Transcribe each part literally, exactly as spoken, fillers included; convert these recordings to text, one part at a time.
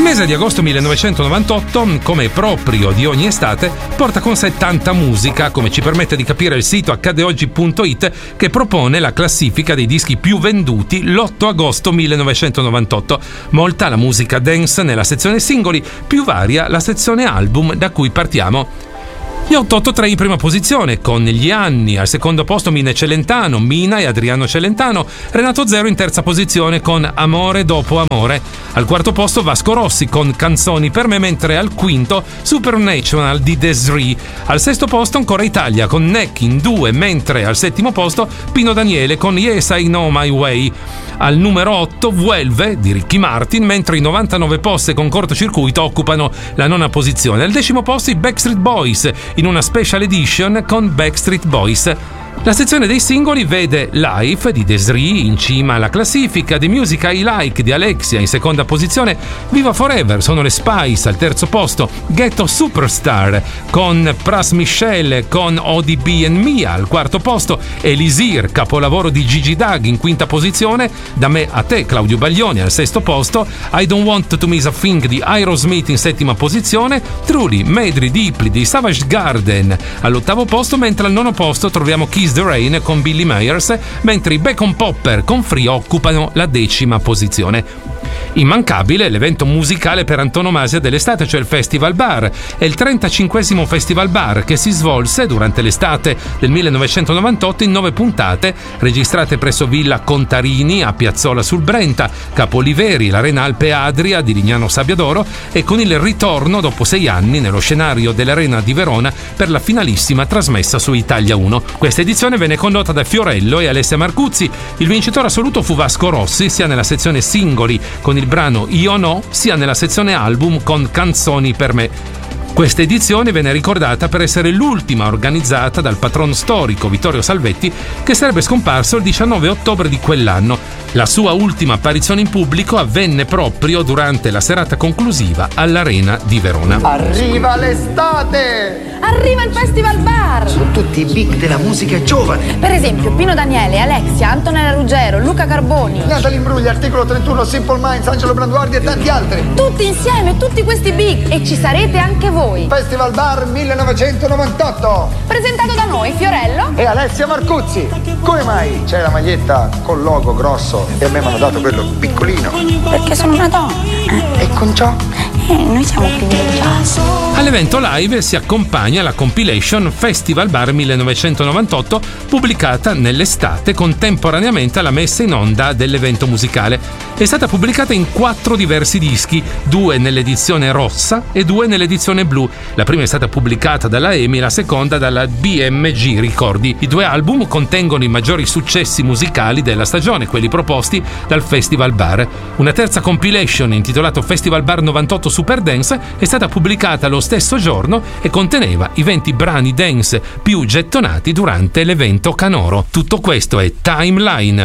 mese di agosto millenovecentonovantotto, come proprio di ogni estate, porta con sé tanta musica, come ci permette di capire il sito accade oggi punto it, che propone la classifica dei dischi più venduti l'otto agosto millenovecentonovantotto. Molta la musica dance nella sezione singoli, più varia la sezione album da cui partiamo. Gli otto otto tre in prima posizione, con Gli anni, al secondo posto Mina e Celentano, Mina e Adriano Celentano, Renato Zero in terza posizione con Amore dopo amore, al quarto posto Vasco Rossi con Canzoni per me, mentre al quinto Supernatural di Des'ree, al sesto posto ancora Italia con Neck in due, mentre al settimo posto Pino Daniele con Yes I Know My Way, al numero otto Vuelve di Ricky Martin, mentre i novantanove posti con Cortocircuito occupano la nona posizione, al decimo posto i Backstreet Boys in una special edition con Backstreet Boys. La sezione dei singoli vede Life di Des'ree in cima alla classifica, The Music I Like di Alexia in seconda posizione, Viva Forever sono le Spice al terzo posto, Ghetto Superstar con Pras Michelle con O D B and Mia al quarto posto, Elisir, capolavoro di Gigi Doug in quinta posizione, Da me a te Claudio Baglioni al sesto posto, I Don't Want to Miss a Thing di Aerosmith in settima posizione, Truly, Medri, Deeply di Savage Garden all'ottavo posto, mentre al nono posto troviamo Kiss the Rain con Billy Myers, mentre i Bacon Popper con Free occupano la decima posizione. Immancabile l'evento musicale per antonomasia dell'estate, cioè il Festival Bar. È il trentacinquesimo Festival Bar che si svolse durante l'estate del millenovecentonovantotto in nove puntate, registrate presso Villa Contarini a Piazzola sul Brenta, Capo Oliveri, l'Arena Alpe Adria di Lignano Sabbiadoro, e con il ritorno dopo sei anni nello scenario dell'Arena di Verona per la finalissima trasmessa su Italia uno. Questa edizione venne condotta da Fiorello e Alessia Marcuzzi. Il vincitore assoluto fu Vasco Rossi, sia nella sezione singoli con il brano Io No, sia nella sezione album con Canzoni per me. Questa edizione venne ricordata per essere l'ultima organizzata dal patrono storico Vittorio Salvetti, che sarebbe scomparso il diciannove ottobre di quell'anno. La sua ultima apparizione in pubblico avvenne proprio durante la serata conclusiva all'Arena di Verona. Arriva l'estate! Arriva il Festival Bar! Sono tutti i big della musica giovane. Per esempio Pino Daniele, Alexia, Antonella Ruggero, Luca Carboni, Natalie Imbrugli, Articolo trentuno, Simple Minds, Angelo Branduardi e tanti altri. tutti insieme, tutti questi big, e ci sarete anche voi. Festival Bar millenovecentonovantotto. Presentato da noi, Fiorello E Alessia Marcuzzi. Come mai c'è la maglietta col logo grosso e a me mi hanno dato quello piccolino? perché sono una donna. E con ciò? Eh, noi siamo privilegiati. All'evento live si accompagna la compilation Festival Bar millenovecentonovantotto, pubblicata nell'estate contemporaneamente alla messa in onda dell'evento musicale. È stata pubblicata in quattro diversi dischi, due nell'edizione rossa e due nell'edizione blu. La prima è stata pubblicata dalla EMI, la seconda dalla B M G Ricordi. I due album contengono i maggiori successi musicali della stagione, quelli proposti dal Festival Bar. Una terza compilation, intitolata Festival Bar novantotto Super Dance, è stata pubblicata lo stesso giorno e conteneva i venti brani dance più gettonati durante l'evento canoro. Tutto questo è Timeline.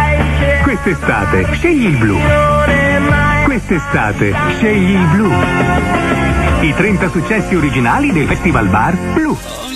Quest'estate scegli il blu. Quest'estate scegli il blu. I trenta successi originali del Festival Bar Blu.